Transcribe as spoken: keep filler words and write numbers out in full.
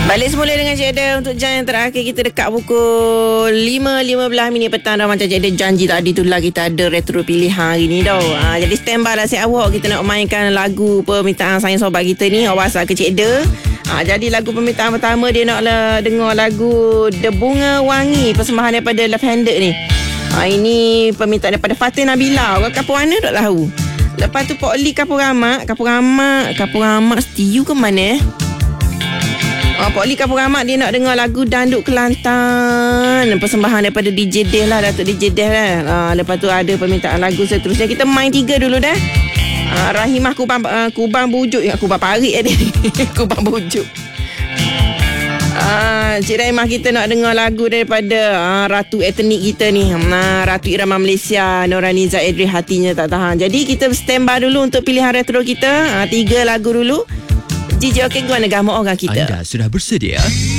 Balik semula dengan Cik Eda untuk jam yang terakhir kita dekat pukul lima lima belas minit petang dah. Macam Cik Eda janji tadi tu lah, kita ada retro pilihan hari ni tau. Ha, jadi standby lah siap awak, kita nak mainkan lagu permintaan sayang sobat kita ni. Awak WhatsApp ke Cik Eda. Ha, jadi lagu permintaan pertama dia nak lah dengar lagu The Bunga Wangi, persembahan daripada Love Handed ni. Ha, ini permintaan daripada Fatih Nabila. Orang kapur mana tak tahu. Lepas tu Pok Lee Kapur Ramak. Kapur Ramak Kapur Ramak setiu ke mana eh? Oh, Pok Lee Kapur Ramak dia nak dengar lagu Danduk Kelantan, persembahan daripada D J Deh lah, Datuk D J Deh lah. Ha, lepas tu ada permintaan lagu seterusnya. Kita main tiga dulu dah. Ha, Rahimah Kubang uh, Kubang Bujuk. Ya, Kubang Parit eh, dia. Kubang Bujuk. Ha, Cik Rahimah kita nak dengar lagu daripada ha, Ratu Etnik kita ni. Ha, Ratu Irama Malaysia, Noraniza Edri, Hatinya Tak Tahan. Jadi kita standby dulu untuk pilihan retro kita. Ha, tiga lagu dulu. J J, okey, gua nak gambar orang kita. Anda sudah bersedia?